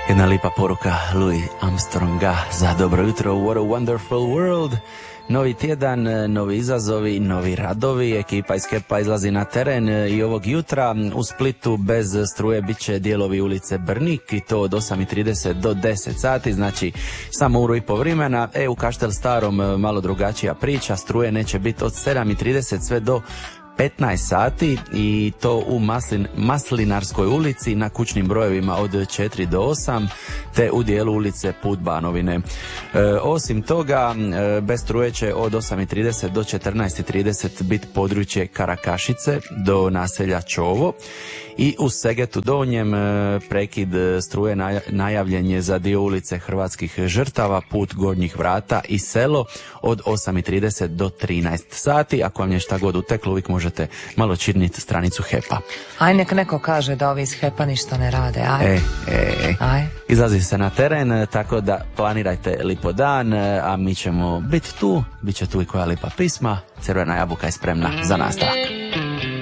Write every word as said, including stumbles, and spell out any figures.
Jedna lipa poruka Louis Armstronga za dobro jutro. What a wonderful world. Novi tjedan, novi izazovi, novi radovi. Ekipa iz HEP-a izlazi na teren i ovog jutra u Splitu bez struje bit će dijelovi ulice Brnik i to od osam i trideset do deset sati, znači samo uru i po vremena. E, u Kaštel Starom malo drugačija priča, struje neće biti od sedam i trideset sve do petnaest sati i to u Maslin, Maslinarskoj ulici na kućnim brojevima od četiri do osam te u dijelu ulice Put Banovine. E, osim toga, e, bez struje će od osam i trideset do četrnaest i trideset biti područje Karakašice do naselja Čovo i u Segetu Donjem e, prekid struje najavljen je za dio ulice Hrvatskih žrtava, put Gornjih vrata i selo od osam i trideset do trinaest sati. Ako vam je šta god uteklo, uvijek možete malo čirniti stranicu HEP-a. Aj, nek neko kaže da ovi iz HEP-a ništa ne rade, aj. E, e, aj. Izlazi se na teren, tako da planirajte lipo dan, a mi ćemo biti tu, bit će tu i koja lipa pisma. Crvena jabuka je spremna za nastavak.